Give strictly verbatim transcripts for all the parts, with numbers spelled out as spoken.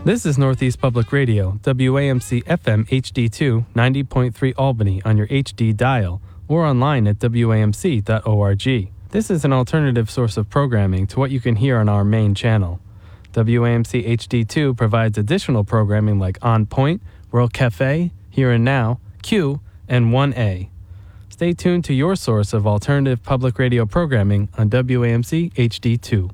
This is Northeast Public Radio, W A M C F M H D two, ninety point three Albany on your H D dial, or online at W A M C dot org. This is an alternative source of programming to what you can hear on our main channel. W A M C H D two provides additional programming like On Point, World Cafe, Here and Now, Q, and one A. Stay tuned to your source of alternative public radio programming on W A M C H D two.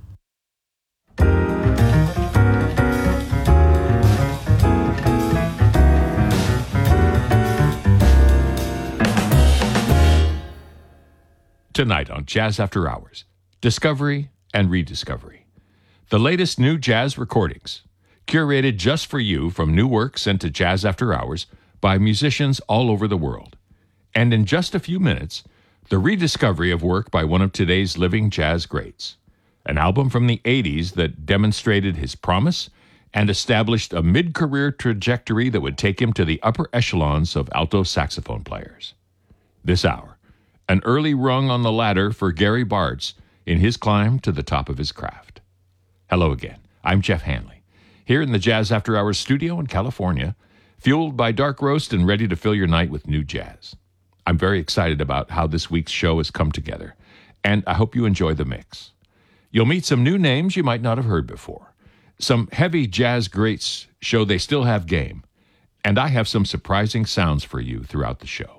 Tonight on Jazz After Hours, Discovery and Rediscovery. The latest new jazz recordings, curated just for you from new work sent to Jazz After Hours by musicians all over the world. And in just a few minutes, the rediscovery of work by one of today's living jazz greats. An album from the eighties that demonstrated his promise and established a mid-career trajectory that would take him to the upper echelons of alto saxophone players. This hour, an early rung on the ladder for Gary Bartz in his climb to the top of his craft. Hello again. I'm Jeff Hanley, here in the Jazz After Hours studio in California, fueled by dark roast and ready to fill your night with new jazz. I'm very excited about how this week's show has come together, and I hope you enjoy the mix. You'll meet some new names you might not have heard before. Some heavy jazz greats show they still have game, and I have some surprising sounds for you throughout the show.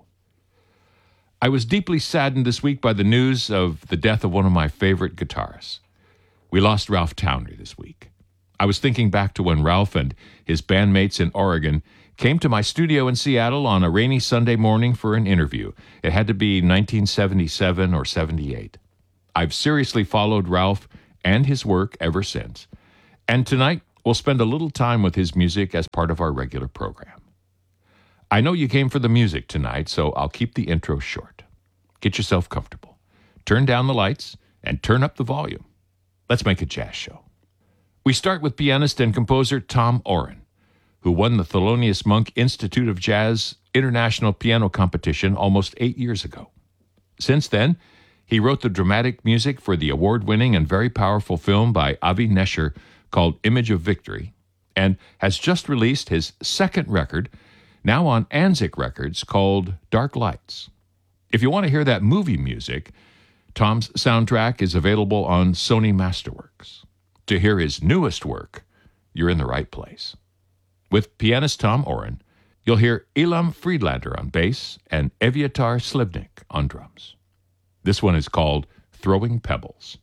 I was deeply saddened this week by the news of the death of one of my favorite guitarists. We lost Ralph Towner this week. I was thinking back to when Ralph and his bandmates in Oregon came to my studio in Seattle on a rainy Sunday morning for an interview. It had to be nineteen seventy-seven or seventy-eight. I've seriously followed Ralph and his work ever since. And tonight, we'll spend a little time with his music as part of our regular program. I know you came for the music tonight, so I'll keep the intro short. Get yourself comfortable. Turn down the lights and turn up the volume. Let's make a jazz show. We start with pianist and composer Tom Oren, who won the Thelonious Monk Institute of Jazz International Piano Competition almost eight years ago. Since then, he wrote the dramatic music for the award-winning and very powerful film by Avi Nesher called Image of Victory, and has just released his second record, now on Anzik Records, called Dark Lights. If you want to hear that movie music, Tom's soundtrack is available on Sony Masterworks. To hear his newest work, you're in the right place. With pianist Tom Oren, you'll hear Elam Friedlander on bass and Evyatar Slivnik on drums. This one is called Throwing Pebbles.